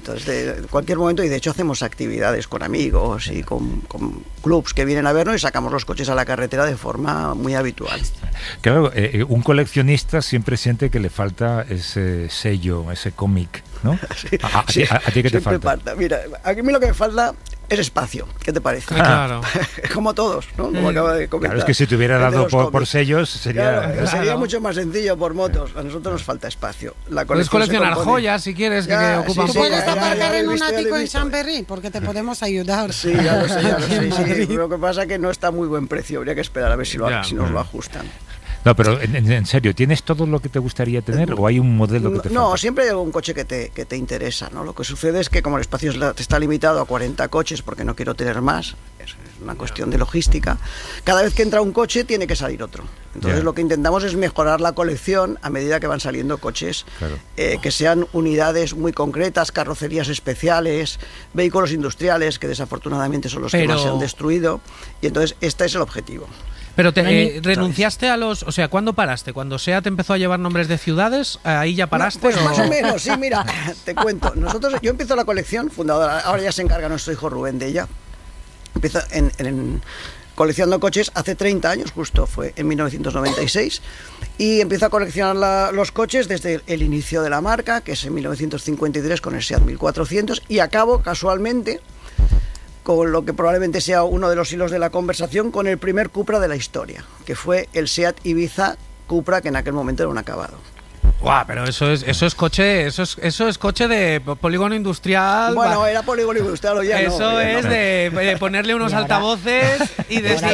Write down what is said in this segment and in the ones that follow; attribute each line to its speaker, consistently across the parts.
Speaker 1: Entonces, de cualquier momento, y de hecho hacemos actividades con amigos y con clubs que vienen a vernos y sacamos los coches a la carretera de forma muy habitual.
Speaker 2: Claro, un coleccionista siempre siente que le falta ese sello, ese cómic, ¿no?
Speaker 1: Sí,
Speaker 2: ¿A ti qué te falta?
Speaker 1: Mira, a mí lo que me falta es espacio. ¿Qué te parece?
Speaker 3: Claro.
Speaker 1: Como todos, ¿no? Como acaba de comentar.
Speaker 2: Claro, es que si te hubiera dado por sellos sería...
Speaker 1: Claro, sería mucho más sencillo por motos. A nosotros nos falta espacio.
Speaker 3: Puedes coleccionar joyas si quieres, que ocupan
Speaker 4: poco. Puedes aparcar en un ático en Chamberí, porque te podemos ayudar.
Speaker 1: Sí, ya lo sé. Sí. Lo que pasa es que no está a muy buen precio. Habría que esperar a ver si nos lo ajustan.
Speaker 2: No, pero en serio, ¿tienes todo lo que te gustaría tener o hay un modelo que te falta?
Speaker 1: No, siempre hay un coche que te interesa, ¿no? Lo que sucede es que como el espacio está limitado a 40 coches, porque no quiero tener más, es una cuestión de logística, cada vez que entra un coche tiene que salir otro. Entonces lo que intentamos es mejorar la colección a medida que van saliendo coches, que sean unidades muy concretas, carrocerías especiales, vehículos industriales, que desafortunadamente son los que más se han destruido, y entonces este es el objetivo.
Speaker 3: Pero renunciaste a los... O sea, ¿cuándo paraste? ¿Cuando SEAT empezó a llevar nombres de ciudades? ¿Ahí ya paraste?
Speaker 1: Pues más o menos, sí, mira, te cuento. Yo empiezo la colección, fundadora, ahora ya se encarga nuestro hijo Rubén de ella. Empiezo en coleccionando coches hace 30 años, justo fue en 1996, y empiezo a coleccionar los coches desde el inicio de la marca, que es en 1953 con el SEAT 1400, y acabo casualmente con lo que probablemente sea uno de los hilos de la conversación, con el primer Cupra de la historia, que fue el SEAT Ibiza Cupra, que en aquel momento era un acabado.
Speaker 3: Guau, pero eso es coche de polígono industrial.
Speaker 1: Bueno, era polígono industrial o ya
Speaker 3: eso no. Eso es de ponerle unos altavoces y decir,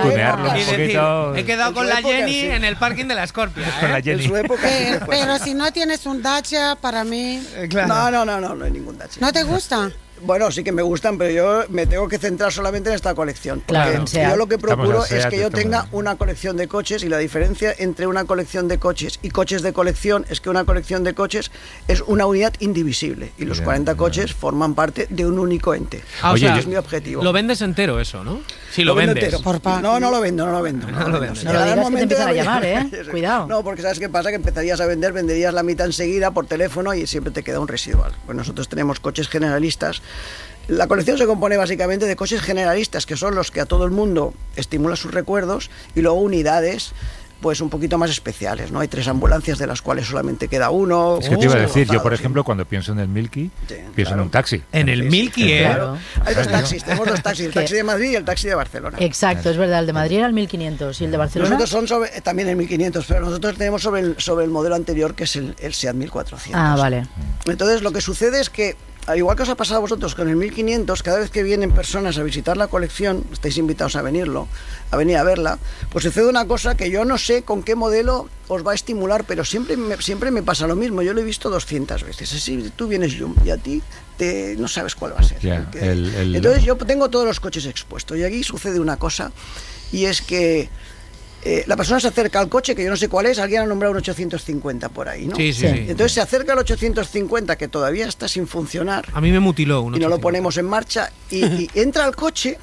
Speaker 3: he quedado con la Jenny en el parking de la Scorpia.
Speaker 1: En su época.
Speaker 4: Pero si no tienes un Dacia, para mí...
Speaker 1: Claro. No hay ningún Dacia.
Speaker 4: ¿No te gusta?
Speaker 1: Bueno, sí que me gustan, pero yo me tengo que centrar solamente en esta colección.
Speaker 5: Claro,
Speaker 1: yo lo que procuro es que yo tenga una colección de coches, y la diferencia entre una colección de coches y coches de colección es que una colección de coches es una unidad indivisible y los 40 coches forman parte de un único ente.
Speaker 3: Oye,
Speaker 1: es mi objetivo.
Speaker 3: Lo vendes entero eso, ¿no? Si lo vendes.
Speaker 1: Entero. No lo vendo.
Speaker 5: No lo digas que te empiezan a llamar, Cuidado.
Speaker 1: No, porque ¿sabes qué pasa? Que empezarías a venderías la mitad enseguida por teléfono y siempre te queda un residual. Pues nosotros tenemos coches generalistas. La colección se compone básicamente de coches generalistas, que son los que a todo el mundo estimulan sus recuerdos, y luego unidades pues un poquito más especiales, ¿no? Hay 3 ambulancias de las cuales solamente queda uno.
Speaker 2: Es que te iba a decir, yo por ejemplo cuando pienso en el Milky, pienso en un taxi.
Speaker 3: En el Milky,
Speaker 1: Claro. Hay 2 taxis, tenemos 2 taxis, el taxi de Madrid y el taxi de Barcelona.
Speaker 5: Exacto, es verdad, el de Madrid era el 1500 y el de Barcelona...
Speaker 1: Nosotros son también el 1500, pero nosotros tenemos sobre el modelo anterior, que es el SEAT 1400.
Speaker 5: Ah, vale.
Speaker 1: Entonces lo que sucede es que, al igual que os ha pasado a vosotros con el 1500, cada vez que vienen personas a visitar la colección, estáis invitados a venir a verla, pues sucede una cosa que yo no sé con qué modelo os va a estimular, pero siempre me pasa lo mismo. Yo lo he visto 200 veces. Así tú vienes Jum y a ti no sabes cuál va a ser. Entonces yo tengo todos los coches expuestos y aquí sucede una cosa, y es que la persona se acerca al coche, que yo no sé cuál es, alguien ha nombrado un 850 por ahí, ¿no?
Speaker 3: Sí.
Speaker 1: Entonces se acerca al 850, que todavía está sin funcionar.
Speaker 3: A mí me mutiló un 850.
Speaker 1: Y no lo ponemos en marcha, y entra al coche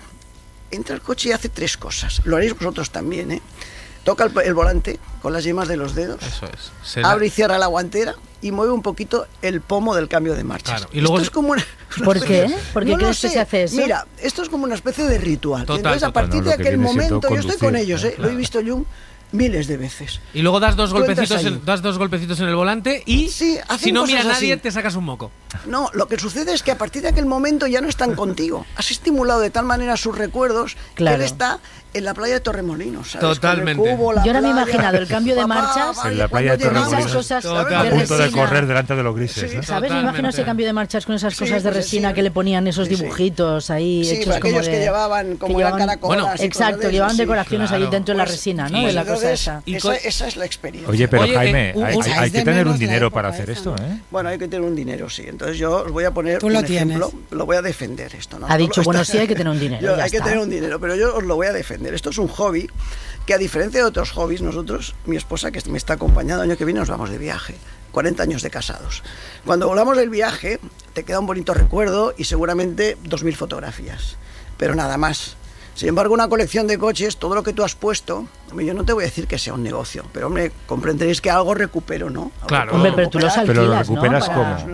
Speaker 1: y hace 3 cosas. Lo haréis vosotros también, ¿eh? Toca el volante con las yemas de los dedos.
Speaker 3: Eso es.
Speaker 1: Abre y cierra la guantera y mueve un poquito el pomo del cambio de marchas.
Speaker 3: Claro. Y luego
Speaker 1: esto es como una
Speaker 5: ¿Por qué? ¿Por qué crees que se hace eso?
Speaker 1: Mira, esto es como una especie de ritual. Entonces, a partir de aquel momento, yo estoy con ellos, lo he visto yo miles de veces.
Speaker 3: Y luego das 2 golpecitos en el volante y
Speaker 1: si
Speaker 3: no mira a nadie te sacas un moco.
Speaker 1: No, lo que sucede es que a partir de aquel momento ya no están contigo. Has estimulado de tal manera sus recuerdos que él está en la playa de Torremolinos, ¿sabes?
Speaker 3: Totalmente.
Speaker 1: Cubo,
Speaker 5: yo ahora me he imaginado el cambio de marchas
Speaker 2: en la playa de Torremolinos, a punto de correr delante de los grises, ¿no?
Speaker 5: ¿Sabes? Me imagino ese cambio de marchas con esas cosas de resina que le ponían esos dibujitos ahí hechos como
Speaker 1: aquellos que llevaban como la caracolas.
Speaker 5: Bueno, exacto, llevaban decoraciones ahí dentro de la resina, ¿no? La cosa esa.
Speaker 1: Esa es la experiencia.
Speaker 2: Oye, pero Jaime, hay que tener un dinero para hacer esto, ¿eh?
Speaker 1: Bueno, hay que tener un dinero, sí. Entonces yo os voy a poner un ejemplo, lo voy a defender esto, ¿no?
Speaker 5: Ha dicho, bueno, sí hay que tener un dinero.
Speaker 1: Hay que tener un dinero, pero yo os lo voy a defender. Esto es un hobby que, a diferencia de otros hobbies, nosotros, mi esposa que me está acompañando, el año que viene nos vamos de viaje. 40 años de casados. Cuando volvamos del viaje, te queda un bonito recuerdo y seguramente 2000 fotografías. Pero nada más. Sin embargo, una colección de coches, todo lo que tú has puesto, yo no te voy a decir que sea un negocio, pero hombre, comprenderéis que algo recupero, ¿no?
Speaker 3: Claro.
Speaker 5: Hombre, pero tú los alquilas,
Speaker 2: pero lo recuperas,
Speaker 5: ¿no?
Speaker 2: ¿cómo?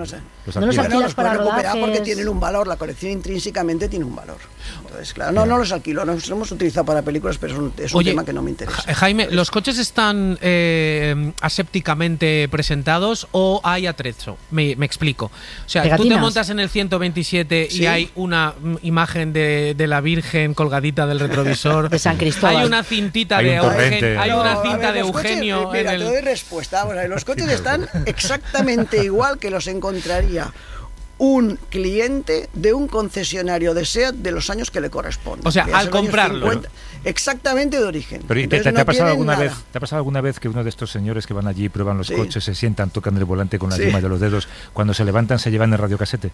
Speaker 5: No los alquilas para
Speaker 1: recuperar
Speaker 5: rodajes.
Speaker 1: porque tienen un valor, la colección intrínsecamente tiene un valor. Entonces, claro, no los alquilo, los hemos utilizado para películas, pero es un tema que no me interesa.
Speaker 3: Jaime, ¿los coches están asépticamente presentados o hay atrecho? Me explico. O sea,
Speaker 5: Pegatinas.
Speaker 3: tú te montas en el 127 y hay una imagen de la Virgen colgadita del retrovisor.
Speaker 5: De San Cristóbal.
Speaker 3: Hay una cintita
Speaker 2: Hay
Speaker 3: de
Speaker 2: un torrente.
Speaker 3: Eugenio. Hay una cinta de
Speaker 1: los coches,
Speaker 3: Eugenio.
Speaker 1: mira,
Speaker 3: en
Speaker 1: te
Speaker 3: el...
Speaker 1: doy respuesta. Bueno, los coches están exactamente igual que los encontraría un cliente de un concesionario de SEAT de los años que le corresponden.
Speaker 3: O sea,
Speaker 1: que es
Speaker 3: al
Speaker 1: los años
Speaker 3: comprarlo.
Speaker 1: 50, exactamente de origen.
Speaker 2: Pero
Speaker 1: Entonces,
Speaker 2: ¿te
Speaker 1: no
Speaker 2: ha pasado
Speaker 1: tienen
Speaker 2: alguna
Speaker 1: nada.
Speaker 2: vez? ¿Te ha pasado alguna vez que uno de estos señores que van allí, prueban los
Speaker 1: Sí.
Speaker 2: coches, se sientan, tocan el volante con la
Speaker 1: Sí.
Speaker 2: yema de los dedos, cuando se levantan se llevan el radiocasete?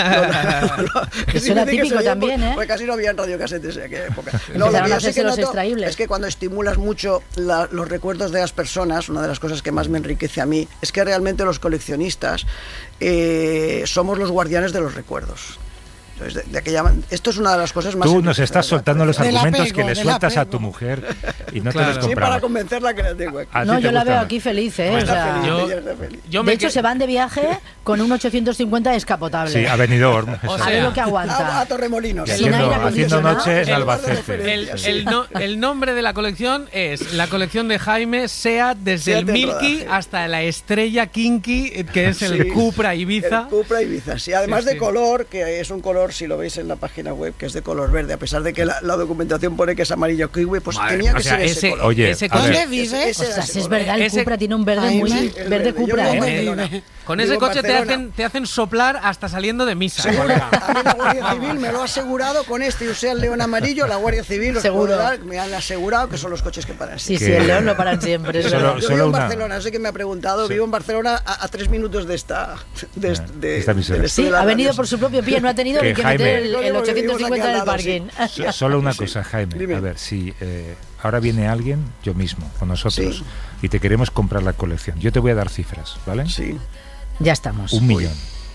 Speaker 5: Eso era típico también, ¿eh?
Speaker 1: Porque casi no había radiocasetes en aquella época.
Speaker 5: Empezaron
Speaker 1: Lo que
Speaker 5: a
Speaker 1: yo sí
Speaker 5: hacerse
Speaker 1: que
Speaker 5: los
Speaker 1: noto
Speaker 5: extraíbles.
Speaker 1: es que cuando estimulas mucho los recuerdos de las personas, una de las cosas que más me enriquece a mí es que realmente los coleccionistas somos los guardianes de los recuerdos. Entonces, esto es una de las cosas más...
Speaker 2: Tú nos estás soltando los
Speaker 4: Del
Speaker 2: argumentos
Speaker 4: apego,
Speaker 2: que le
Speaker 4: del
Speaker 2: sueltas a
Speaker 4: apego.
Speaker 2: tu mujer y no
Speaker 3: Claro.
Speaker 2: te los
Speaker 1: Sí,
Speaker 2: compramos.
Speaker 1: para convencerla que la tengo aquí.
Speaker 2: A ti
Speaker 5: No,
Speaker 2: te
Speaker 5: yo la
Speaker 2: gusta
Speaker 5: veo
Speaker 2: más.
Speaker 5: aquí feliz, ¿eh? O
Speaker 1: Está
Speaker 5: sea,
Speaker 1: feliz,
Speaker 3: yo-
Speaker 1: ella está feliz.
Speaker 5: de hecho, se van de viaje con un 850 descapotable.
Speaker 2: Sí, a Benidorm.
Speaker 3: O
Speaker 2: eso.
Speaker 5: A ver
Speaker 3: sea,
Speaker 5: lo que aguanta.
Speaker 1: A Torremolinos.
Speaker 2: Y
Speaker 5: Sin aire
Speaker 2: haciendo
Speaker 5: acondicionado.
Speaker 2: noche en
Speaker 1: El
Speaker 2: Albacete.
Speaker 3: El nombre de la colección es la colección de Jaime SEAT, desde
Speaker 1: SEAT
Speaker 3: el
Speaker 1: en
Speaker 3: Milky
Speaker 1: rodaje.
Speaker 3: hasta la estrella Kinky, que es el
Speaker 1: Sí.
Speaker 3: Cupra Ibiza.
Speaker 1: El Cupra Ibiza, sí. Además
Speaker 3: Sí, sí.
Speaker 1: de color, que es un color, si lo veis en la página web, que es de color verde, a pesar de que la documentación pone que es amarillo kiwi, pues
Speaker 3: Madre,
Speaker 1: tenía
Speaker 3: o
Speaker 1: que
Speaker 3: sea,
Speaker 1: ser ese
Speaker 3: ese-
Speaker 1: color.
Speaker 2: Oye,
Speaker 3: ese
Speaker 2: a ver.
Speaker 4: ¿Dónde vive?
Speaker 1: Ese
Speaker 5: O
Speaker 1: era
Speaker 5: sea,
Speaker 1: ese
Speaker 5: si es
Speaker 1: color.
Speaker 5: verdad, el
Speaker 3: Ese-
Speaker 5: Cupra tiene un verde
Speaker 4: Jaime,
Speaker 5: muy
Speaker 1: Sí, es
Speaker 5: verde
Speaker 1: verde. Yo
Speaker 5: Cupra,
Speaker 1: vivo en
Speaker 5: ¿eh?
Speaker 1: Barcelona.
Speaker 3: Con
Speaker 1: Vivo
Speaker 3: ese
Speaker 1: en
Speaker 3: coche
Speaker 1: Barcelona.
Speaker 3: te hacen soplar hasta saliendo de misa.
Speaker 1: Seguro.
Speaker 3: colega.
Speaker 1: A mí la Guardia Civil me lo ha asegurado con este Usea el León amarillo, la Guardia Civil os
Speaker 5: Seguro.
Speaker 1: puedo dar, me han asegurado que son los coches que paran.
Speaker 5: Sí,
Speaker 2: Que-
Speaker 5: sí, el león lo paran siempre. es
Speaker 2: Solo-
Speaker 5: verdad.
Speaker 1: Yo
Speaker 2: solo
Speaker 1: vivo en
Speaker 2: una-
Speaker 1: Barcelona, sé que me ha preguntado, vivo en Barcelona a 3 minutos de esta
Speaker 2: emisora.
Speaker 1: del estudio
Speaker 5: Sí,
Speaker 1: de la
Speaker 5: ha venido
Speaker 1: radio.
Speaker 5: por su propio pie, no ha tenido
Speaker 2: Que
Speaker 5: ni que
Speaker 2: Jaime-
Speaker 5: meter el
Speaker 1: Porque vivimos
Speaker 5: 850
Speaker 1: aquí
Speaker 5: en
Speaker 1: al
Speaker 5: el
Speaker 1: lado, sí.
Speaker 5: parking.
Speaker 2: Solo una
Speaker 1: Sí.
Speaker 2: cosa, Jaime.
Speaker 1: Dime.
Speaker 2: A ver, si ahora viene alguien, yo mismo, con nosotros,
Speaker 1: Sí.
Speaker 2: y te queremos comprar la colección. Yo te voy a dar cifras, ¿vale?
Speaker 1: Sí.
Speaker 5: Ya estamos.
Speaker 2: 1 millón.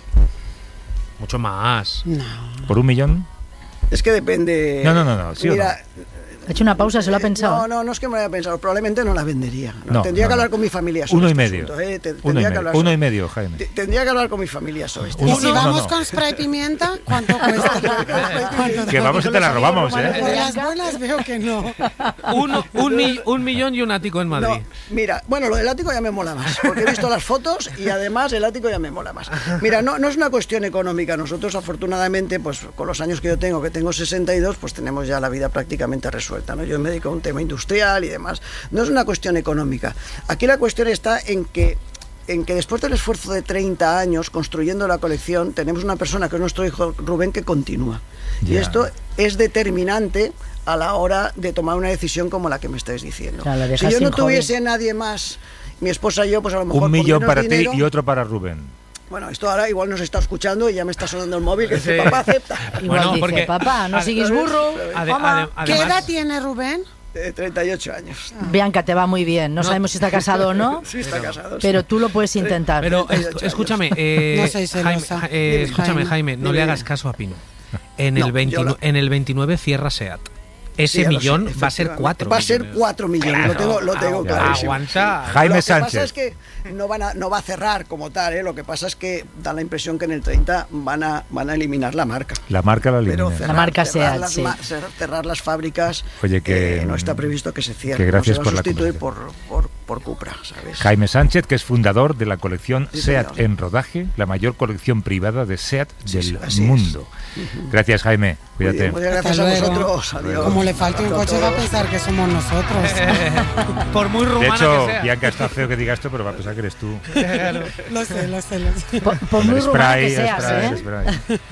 Speaker 3: Mucho más.
Speaker 4: No.
Speaker 2: ¿Por 1 millón?
Speaker 1: Es que depende.
Speaker 2: No, ¿sí o
Speaker 1: Mira,
Speaker 5: Ha hecho una pausa, se lo ha pensado.
Speaker 1: No es que me lo haya pensado, probablemente no la vendería.
Speaker 2: No,
Speaker 1: tendría que
Speaker 2: no,
Speaker 1: hablar
Speaker 2: no.
Speaker 1: con mi familia sobre
Speaker 2: 1 y
Speaker 1: este
Speaker 2: medio.
Speaker 1: asunto, tendría
Speaker 2: 1 y
Speaker 1: que
Speaker 2: medio.
Speaker 1: hablar
Speaker 2: 1 y
Speaker 1: sobre-
Speaker 2: medio, Jaime.
Speaker 1: Tendría que hablar con mi familia sobre este
Speaker 4: Y
Speaker 2: Uno,
Speaker 4: si
Speaker 2: no,
Speaker 4: vamos
Speaker 2: no.
Speaker 4: con spray pimienta, ¿cuánto cuesta?
Speaker 2: Que vamos y te la robamos,
Speaker 4: Por
Speaker 2: ¿eh?
Speaker 4: las buenas veo que no.
Speaker 3: Un millón y un ático en Madrid.
Speaker 1: No, mira, bueno, lo del ático ya me mola más, porque he visto las fotos y además el ático ya me mola más. Mira, no es una cuestión económica. Nosotros, afortunadamente, pues con los años que yo tengo, que tengo 62, pues tenemos ya la vida prácticamente resuelta, ¿no? Yo me dedico a un tema industrial y demás. No es una cuestión económica. Aquí la cuestión está en que después del esfuerzo de 30 años construyendo la colección, tenemos una persona que es nuestro hijo Rubén que continúa. Y
Speaker 2: Ya.
Speaker 1: esto es determinante a la hora de tomar una decisión como la que me estáis diciendo.
Speaker 5: Claro, la
Speaker 1: Si
Speaker 5: dejas
Speaker 1: yo no
Speaker 5: sin hobby.
Speaker 1: tuviese nadie más, mi esposa y yo, pues a lo mejor
Speaker 2: 1
Speaker 1: por
Speaker 2: millón
Speaker 1: menos
Speaker 2: para
Speaker 1: dinero-
Speaker 2: ti y otro para Rubén.
Speaker 1: Bueno, esto ahora igual nos está escuchando y ya me está sonando el móvil que dice,
Speaker 3: Sí.
Speaker 1: papá, acepta.
Speaker 5: Igual
Speaker 3: Bueno,
Speaker 5: dice,
Speaker 3: porque-
Speaker 5: papá, no sigues burro. Mamá.
Speaker 4: ¿Qué
Speaker 3: además-
Speaker 4: edad tiene Rubén?
Speaker 1: 38 años.
Speaker 5: Bianca, te va muy bien. No sabemos si está casado o no,
Speaker 1: Sí, está casado. sí.
Speaker 5: pero tú lo puedes intentar.
Speaker 3: Pero
Speaker 1: 38 años.
Speaker 3: escúchame,
Speaker 4: No soy celosa.
Speaker 3: Jaime, escúchame,
Speaker 4: Jaime.
Speaker 3: Jaime, no
Speaker 1: Dime,
Speaker 3: le
Speaker 1: dime.
Speaker 3: hagas caso a Pino. En
Speaker 1: No,
Speaker 3: el 29,
Speaker 1: yo la-
Speaker 3: en el 29 cierra SEAT. Ese
Speaker 1: Sí, ya lo
Speaker 3: millón
Speaker 1: sé,
Speaker 3: va a ser
Speaker 1: efectivamente.
Speaker 3: 4
Speaker 1: Va a ser
Speaker 3: millones.
Speaker 1: 4 millones, lo tengo clarísimo.
Speaker 3: Aguanta.
Speaker 2: Jaime
Speaker 1: Lo que
Speaker 2: Sánchez.
Speaker 1: pasa es que no va a cerrar como tal, ¿eh? Lo que pasa es que da la impresión que en el 30 van a eliminar la marca.
Speaker 2: La marca la
Speaker 1: Pero
Speaker 2: elimina.
Speaker 5: La marca SEAT,
Speaker 1: las
Speaker 5: sí.
Speaker 1: cerrar las fábricas,
Speaker 2: Oye, que-
Speaker 1: no está previsto que se cierre.
Speaker 2: que gracias
Speaker 1: no se
Speaker 2: por
Speaker 1: va
Speaker 2: la
Speaker 1: a sustituir
Speaker 2: conversación.
Speaker 1: por Cupra, ¿sabes?
Speaker 2: Jaime Sánchez, que es fundador de la colección
Speaker 1: Sí,
Speaker 2: SEAT
Speaker 1: señor.
Speaker 2: en rodaje, la mayor colección privada de SEAT
Speaker 1: Sí, sí,
Speaker 2: del
Speaker 1: así es.
Speaker 2: mundo. Gracias, Jaime.
Speaker 1: Muy
Speaker 2: Cuídate.
Speaker 1: bien, muchas gracias
Speaker 4: Hasta
Speaker 1: a
Speaker 4: luego.
Speaker 1: vosotros. Adiós.
Speaker 4: Como le falte un
Speaker 1: Hasta
Speaker 4: coche va a
Speaker 1: todos.
Speaker 4: pensar que somos nosotros.
Speaker 3: Por muy
Speaker 2: De
Speaker 3: rumana
Speaker 2: hecho,
Speaker 3: que sea.
Speaker 2: Bianca, está feo que diga esto, pero va a pensar que eres tú.
Speaker 4: Lo sé.
Speaker 5: Por muy
Speaker 2: El
Speaker 5: rumana que
Speaker 2: spray, el
Speaker 5: seas,
Speaker 2: spray,
Speaker 5: ¿eh?
Speaker 2: el spray.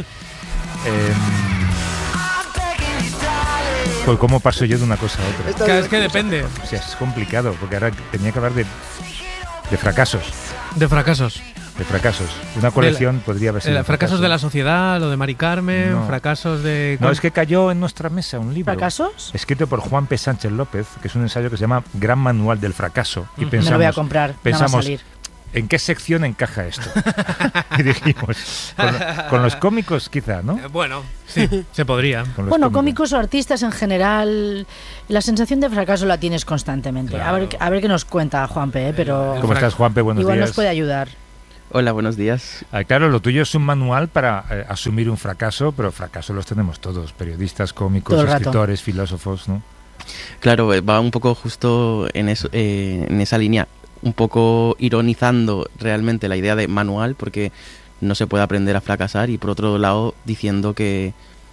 Speaker 2: Pues cómo paso yo de una cosa a otra.
Speaker 1: Esta
Speaker 3: Claro,
Speaker 1: vez-
Speaker 3: es que depende
Speaker 2: O sea, es complicado, porque ahora tenía que hablar de fracasos.
Speaker 3: de fracasos.
Speaker 2: De fracasos. Una colección podría haber sido. un
Speaker 3: Fracasos
Speaker 2: fracaso.
Speaker 3: de la sociedad, lo de Mari Carmen,
Speaker 2: No.
Speaker 3: fracasos de...
Speaker 2: No, es que cayó en nuestra mesa un libro.
Speaker 5: ¿Fracasos?
Speaker 2: Escrito por Juan P. Sánchez López, que es un ensayo que se llama Gran Manual del Fracaso. Y
Speaker 3: Me
Speaker 2: pensamos,
Speaker 5: Me lo voy a comprar, nada más
Speaker 2: pensamos,
Speaker 5: salir.
Speaker 2: ¿en qué sección encaja esto? Y dijimos, con los cómicos quizá, ¿no?
Speaker 3: Bueno, sí, se podría.
Speaker 2: Con los
Speaker 5: Bueno, cómicos o artistas en general, la sensación de fracaso la tienes constantemente.
Speaker 2: Claro.
Speaker 5: A ver qué nos cuenta Juanpe, pero
Speaker 2: ¿Cómo estás, Juanpe? Buenos
Speaker 5: igual
Speaker 2: días.
Speaker 5: nos puede ayudar.
Speaker 6: Hola, buenos días.
Speaker 2: Claro, lo tuyo es un manual para asumir un fracaso, pero fracasos los tenemos todos, periodistas, cómicos, escritores, filósofos, ¿no?
Speaker 6: Claro, va un poco justo en esa línea, un poco ironizando realmente la idea de manual, porque no se puede aprender a fracasar, y por otro lado diciendo que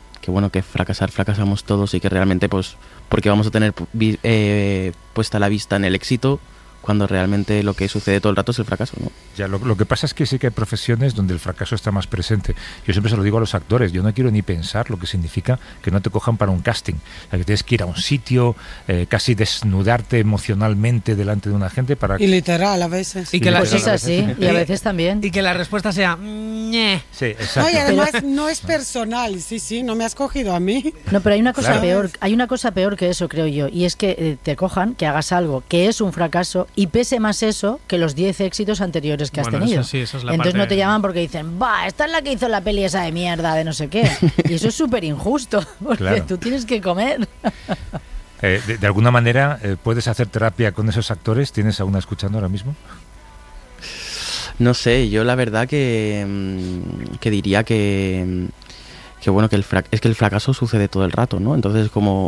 Speaker 6: fracasamos todos y que realmente pues porque vamos a tener puesta la vista en el éxito cuando realmente lo que sucede todo el rato es el fracaso, ¿no?
Speaker 2: Ya, lo que pasa es que sí que hay profesiones donde el fracaso está más presente. Yo siempre se lo digo a los actores, yo no quiero ni pensar lo que significa que no te cojan para un casting. O sea, que tienes que ir a un sitio, casi desnudarte emocionalmente delante de una gente para...
Speaker 4: Y literal a veces.
Speaker 5: Y que pues es así, y a veces también.
Speaker 3: Y que la respuesta sea... ñe.
Speaker 2: Sí, exacto.
Speaker 4: No, y además no es personal, sí, no me has cogido a mí.
Speaker 5: No, pero hay una cosa peor, que eso, creo yo, y es que te cojan, que hagas algo que es un fracaso y pese más eso que los 10 éxitos anteriores que has tenido.
Speaker 3: Eso es la
Speaker 5: Entonces
Speaker 3: parte...
Speaker 5: no te llaman porque dicen, esta es la que hizo la peli esa de mierda de no sé qué. Y eso es súper injusto, porque tú tienes que comer.
Speaker 2: De alguna manera, ¿puedes hacer terapia con esos actores? ¿Tienes a una escuchando ahora mismo?
Speaker 6: No sé, yo la verdad que diría que bueno, que el fracaso sucede todo el rato, ¿no? Entonces como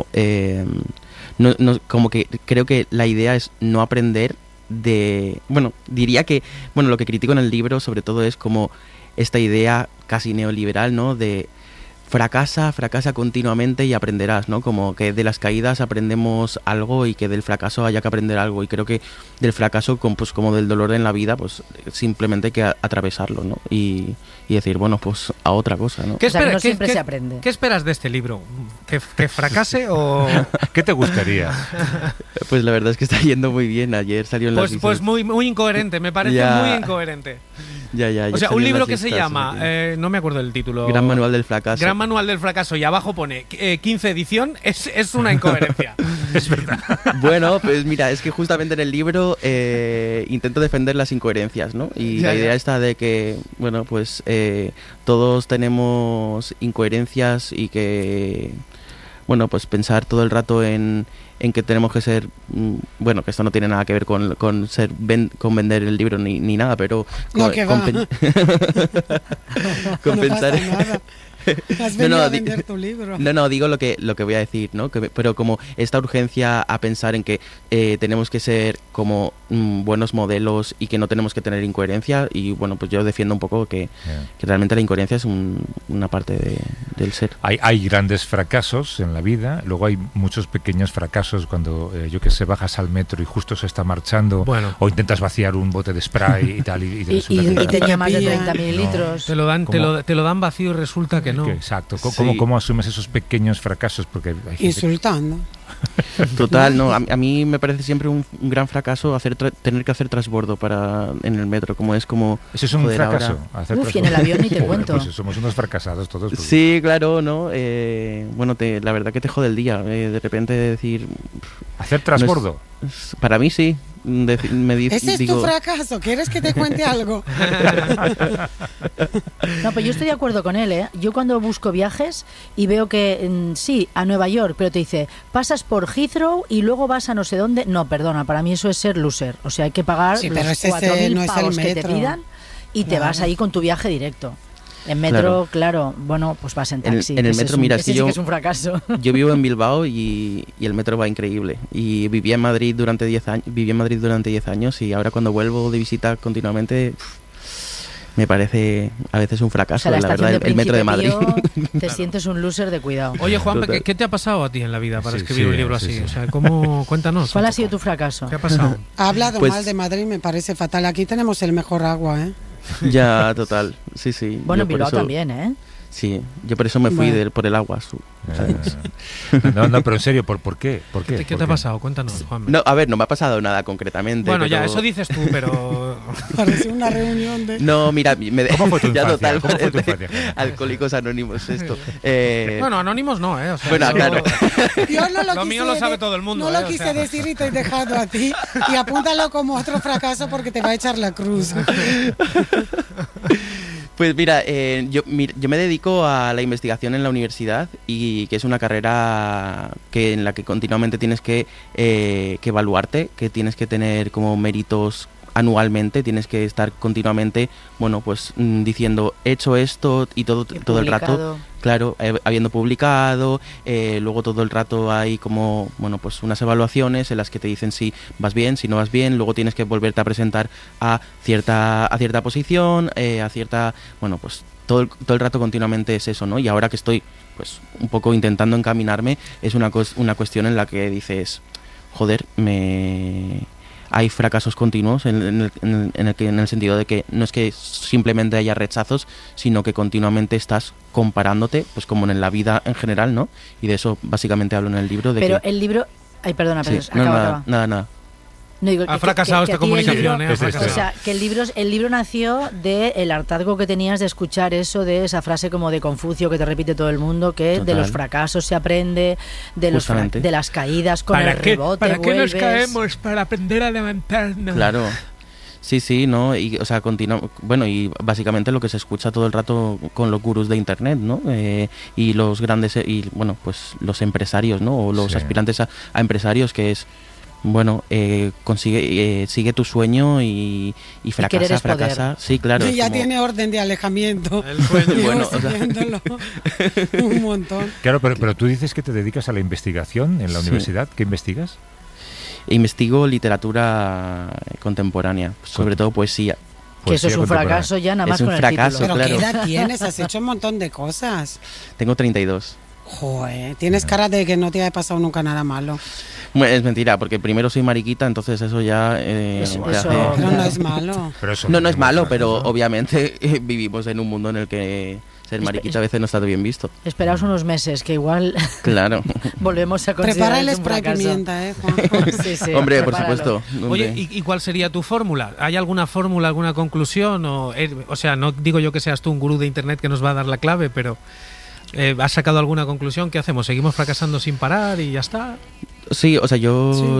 Speaker 6: como que creo que la idea es no aprender diría que lo que critico en el libro sobre todo es como esta idea casi neoliberal, ¿no? De fracasa continuamente y aprenderás, ¿no? Como que de las caídas aprendemos algo y que del fracaso haya que aprender algo, y creo que del fracaso, pues como del dolor en la vida, pues simplemente hay que atravesarlo, ¿no? Y decir, bueno, pues a otra cosa, ¿no?
Speaker 5: No siempre se aprende.
Speaker 3: ¿Qué esperas de este libro? ¿Que fracase o...?
Speaker 2: ¿Qué te gustaría?
Speaker 6: Pues la verdad es que está yendo muy bien. Ayer salió en las listas.
Speaker 3: Pues muy incoherente, me parece muy incoherente.
Speaker 6: Ya,
Speaker 3: o sea, un libro que se llama, no me acuerdo el título.
Speaker 6: Gran Manual del Fracaso.
Speaker 3: Gran Manual del Fracaso, y abajo pone 15 edición, es una incoherencia.
Speaker 2: Es verdad.
Speaker 6: Bueno, pues mira, es que justamente en el libro intento defender las incoherencias, ¿no? Y la idea está de que, bueno, pues todos tenemos incoherencias y que, bueno, pues pensar todo el rato en que tenemos que ser, bueno, que esto no tiene nada que ver con vender el libro ni nada, pero
Speaker 4: no, que va.
Speaker 6: Con pensar
Speaker 4: Has venido a vender tu libro.
Speaker 6: No, digo lo que voy a decir, ¿no? Pero como esta urgencia a pensar en que tenemos que ser como buenos modelos y que no tenemos que tener incoherencia, y bueno, pues yo defiendo un poco que realmente la incoherencia es una parte del ser.
Speaker 2: Hay grandes fracasos en la vida, luego hay muchos pequeños fracasos cuando, bajas al metro y justo se está marchando, o intentas vaciar un bote de spray y tal, y
Speaker 5: tenía más de 30 mililitros.
Speaker 3: No. Te lo dan vacío y resulta que no.
Speaker 2: Exacto. ¿Cómo asumes esos pequeños fracasos? Porque hay gente...
Speaker 4: Insultando.
Speaker 6: Total, no. A mí me parece siempre un gran fracaso tener que hacer transbordo en el metro, como es como...
Speaker 2: Eso es un fracaso.
Speaker 5: Y en el avión ni te cuento.
Speaker 2: Pues somos unos fracasados todos. Pues.
Speaker 6: Sí, claro, ¿no? Bueno, la verdad que te jode el día. De repente decir...
Speaker 2: ¿Hacer transbordo?
Speaker 6: Para mí sí.
Speaker 4: Ese es tu fracaso. ¿Quieres que te cuente algo?
Speaker 5: No, pues yo estoy de acuerdo con él, ¿eh? Yo cuando busco viajes y veo que sí, a Nueva York, pero te dice, pasas por Heathrow y luego vas a no sé dónde. No, perdona, para mí eso es ser loser. O sea, hay que pagar los 4.000 pavos que te pidan y te vas ahí con tu viaje directo. En metro, claro, bueno, pues vas en taxi.
Speaker 6: En el metro, mira,
Speaker 5: sí que es un fracaso.
Speaker 6: Yo vivo en Bilbao y el metro va increíble. Y viví en Madrid durante 10 años y ahora cuando vuelvo de visita continuamente me parece a veces un fracaso, la verdad, el metro de Madrid.
Speaker 5: Te sientes un loser de cuidado.
Speaker 3: Oye, Juanpe, ¿qué te ha pasado a ti en la vida para escribir un libro así? O sea, cuéntanos.
Speaker 5: ¿Cuál ha sido tu fracaso?
Speaker 3: ¿Qué ha pasado?
Speaker 4: Ha hablado mal de Madrid, me parece fatal. Aquí tenemos el mejor agua, ¿eh?
Speaker 6: Ya, total, sí.
Speaker 5: Bueno, en Bilbao también, ¿eh?
Speaker 6: Sí, yo por eso me fui por el agua.
Speaker 2: No, pero en serio, ¿por qué?
Speaker 3: ¿Qué te ha pasado? Cuéntanos, Juanpe.
Speaker 6: No, a ver, no me ha pasado nada concretamente.
Speaker 3: Bueno, ya, eso dices tú, pero...
Speaker 4: Parece una reunión de...
Speaker 6: No, mira,
Speaker 2: ¿Cómo fue tu
Speaker 6: ya
Speaker 2: infancia?
Speaker 6: total, Alcohólicos Anónimos, esto.
Speaker 3: Bueno, Anónimos no, ¿eh? O sea,
Speaker 6: bueno, claro.
Speaker 4: Yo no
Speaker 3: lo mío lo sabe todo el mundo.
Speaker 4: No lo quise decir y te he dejado a ti. Y apúntalo como otro fracaso porque te va a echar la cruz.
Speaker 6: Pues mira, yo me dedico a la investigación en la universidad y que es una carrera en la que continuamente tienes que evaluarte, que tienes que tener como méritos anualmente, tienes que estar continuamente, bueno, pues diciendo, he hecho esto y todo el rato, claro, habiendo publicado, luego todo el rato hay como, bueno, pues unas evaluaciones en las que te dicen si vas bien, si no vas bien, luego tienes que volverte a presentar a cierta posición, a cierta, bueno, pues todo el rato continuamente es eso, ¿no? Y ahora que estoy, pues, un poco intentando encaminarme, es una cuestión en la que dices, joder, hay fracasos continuos en el sentido de que no es que simplemente haya rechazos, sino que continuamente estás comparándote, pues como en la vida en general, ¿no? Y de eso básicamente hablo en el libro.
Speaker 5: Pero el libro... Ay, perdona,
Speaker 6: sí, acaba. Nada.
Speaker 3: No, digo, ha fracasado esta comunicación,
Speaker 5: o sea, que el libro nació del hartazgo que tenías de escuchar eso, de esa frase como de Confucio que te repite todo el mundo, que de los fracasos se aprende, de las caídas con el rebote.
Speaker 3: ¿Para qué nos caemos? Para aprender a levantarnos.
Speaker 6: Claro. Sí, ¿no? Y, o sea, bueno, y básicamente lo que se escucha todo el rato con los gurús de internet, ¿no? Y los grandes, y bueno, pues los empresarios, ¿no? O los aspirantes a empresarios, que es, bueno, sigue tu sueño y fracasa. Sí, claro.
Speaker 4: Y ya tiene orden de alejamiento.
Speaker 3: El sueño.
Speaker 6: Bueno,
Speaker 4: un montón.
Speaker 2: Claro, pero tú dices que te dedicas a la investigación en la universidad. ¿Qué investigas?
Speaker 6: Investigo literatura contemporánea, sobre todo poesía.
Speaker 5: Que eso es un fracaso ya nada más con el título.
Speaker 4: Pero claro. ¿Qué edad tienes? Has hecho un montón de cosas.
Speaker 6: Tengo 32.
Speaker 4: Joder, tienes cara de que no te haya pasado nunca nada malo.
Speaker 6: Es mentira, porque primero soy mariquita, entonces eso ya...
Speaker 4: Pero no es malo.
Speaker 6: No es malo, pero obviamente vivimos en un mundo en el que ser mariquita a veces no está bien visto.
Speaker 5: Esperaos unos meses, que igual
Speaker 6: claro.
Speaker 5: volvemos a considerar.
Speaker 4: Prepara el spray pimienta, Juan.
Speaker 5: Sí,
Speaker 6: hombre, por supuesto.
Speaker 3: Oye, ¿y cuál sería tu fórmula? ¿Hay alguna fórmula, alguna conclusión? O sea, no digo yo que seas tú un gurú de internet que nos va a dar la clave, pero... ¿has sacado alguna conclusión? ¿Qué hacemos? ¿Seguimos fracasando sin parar y ya está?
Speaker 6: Sí, o sea,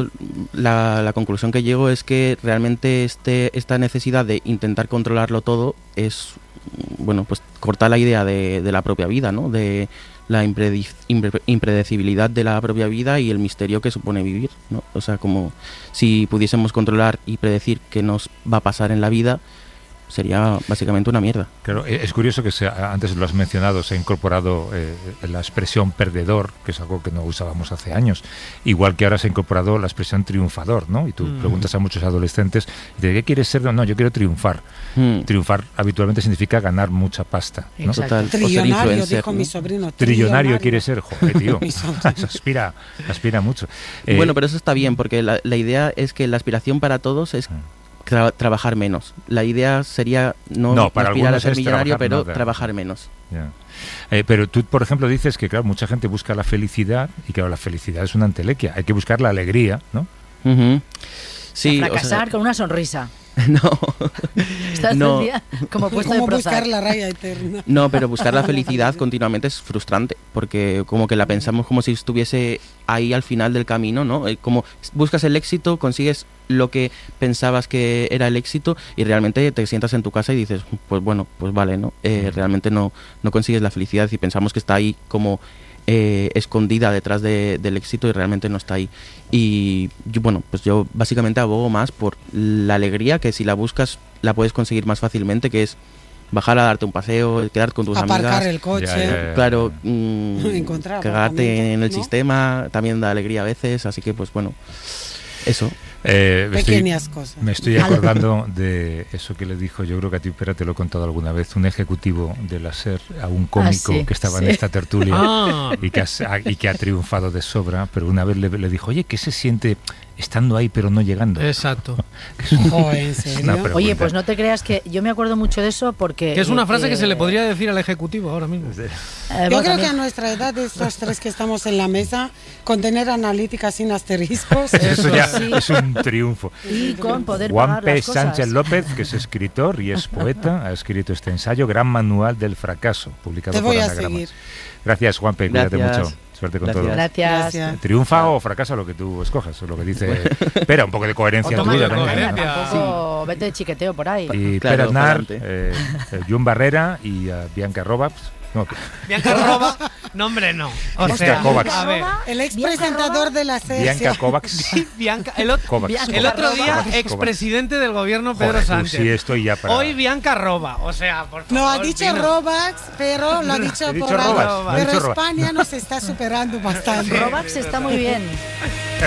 Speaker 6: la conclusión que llego es que realmente esta necesidad de intentar controlarlo todo es, bueno, pues corta la idea de la propia vida, ¿no? De la impredecibilidad de la propia vida y el misterio que supone vivir, ¿no? O sea, como si pudiésemos controlar y predecir qué nos va a pasar en la vida, sería básicamente una mierda.
Speaker 2: Claro, es curioso que antes lo has mencionado, se ha incorporado la expresión perdedor, que es algo que no usábamos hace años, igual que ahora se ha incorporado la expresión triunfador, ¿no? Y tú preguntas a muchos adolescentes, ¿de qué quieres ser? No, yo quiero triunfar. Triunfar habitualmente significa ganar mucha pasta, ¿no?
Speaker 6: Total.
Speaker 4: Trillonario, dijo mi sobrino.
Speaker 2: Trillonario quiere ser, joder, tío. aspira mucho.
Speaker 6: Bueno, pero eso está bien, porque la idea es que la aspiración para todos es trabajar menos. La idea sería no aspirar a ser millonario, pero trabajar menos.
Speaker 2: Yeah. Pero tú, por ejemplo, dices que, claro, mucha gente busca la felicidad y, claro, la felicidad es una entelequia. Hay que buscar la alegría, ¿no?
Speaker 6: Sí,
Speaker 5: fracasar con una sonrisa.
Speaker 6: No.
Speaker 5: Estás todo el día como puesto de Prozac.
Speaker 4: Buscar la raya eterna.
Speaker 6: No, pero buscar la felicidad continuamente es frustrante, porque como que la pensamos como si estuviese ahí al final del camino, ¿no? Como buscas el éxito, consigues lo que pensabas que era el éxito y realmente te sientas en tu casa y dices, pues bueno, pues vale, ¿no? Realmente no consigues la felicidad y pensamos que está ahí como escondida detrás del éxito y realmente no está ahí. Y bueno, pues yo básicamente abogo más por la alegría, que si la buscas la puedes conseguir más fácilmente, que es bajar a darte un paseo, quedarte con tus amigas.
Speaker 4: Aparcar el coche.
Speaker 6: Claro, cagarte en el sistema también da alegría a veces, así que pues bueno, eso.
Speaker 4: Pequeñas cosas.
Speaker 2: Me estoy acordando de eso que le dijo, yo creo que a ti, Pera, te lo he contado alguna vez, un ejecutivo de la SER a un cómico que estaba en esta tertulia y que ha triunfado de sobra, pero una vez le dijo, oye, ¿qué se siente estando ahí pero no llegando?
Speaker 3: Exacto.
Speaker 4: ¿En serio?
Speaker 5: Oye, pues no te creas que yo me acuerdo mucho de eso porque...
Speaker 3: Que es una frase que se le podría decir al ejecutivo ahora mismo.
Speaker 4: Yo creo que a nuestra edad, de estos tres que estamos en la mesa, con tener analítica sin asteriscos...
Speaker 2: Eso ya es un triunfo.
Speaker 5: Y con poder
Speaker 2: Juan
Speaker 5: pagar
Speaker 2: P.
Speaker 5: las cosas.
Speaker 2: Sánchez López, que es escritor y es poeta, ha escrito este ensayo, Gran Manual del Fracaso, publicado
Speaker 4: Te voy
Speaker 2: por
Speaker 4: a
Speaker 2: Anagrama.
Speaker 4: seguir.
Speaker 2: Gracias, Juanpe, cuídate mucho. Suerte con todo.
Speaker 5: Gracias.
Speaker 2: Triunfa o fracasa, lo que tú escojas, lo que dice. Espera, un poco de coherencia tuya también.
Speaker 5: Tampoco vete de chiqueteo por ahí.
Speaker 2: Y
Speaker 6: Claro,
Speaker 2: Pere Aznar, Jun Barrera y Bianca Robaps. No.
Speaker 3: Bianca Roba, no hombre, no. O
Speaker 2: Bianca
Speaker 3: sea,
Speaker 2: Kovacs.
Speaker 3: a ver.
Speaker 4: El ex presentador de la serie.
Speaker 2: Bianca Kovacs.
Speaker 3: Sí, Bianca, el
Speaker 2: Kovacs.
Speaker 3: otro día,
Speaker 2: Kovacs.
Speaker 3: expresidente del gobierno Pedro
Speaker 2: Joder,
Speaker 3: Sánchez.
Speaker 2: sí, estoy ya para...
Speaker 3: Hoy Bianca Roba, o sea, por favor.
Speaker 4: No, ha dicho
Speaker 3: Pino.
Speaker 4: Robax, pero lo ha dicho
Speaker 2: He dicho
Speaker 4: por algo.
Speaker 2: Robas, no he
Speaker 4: Pero
Speaker 2: dicho Robas.
Speaker 4: España nos está superando bastante.
Speaker 5: Robax está muy bien.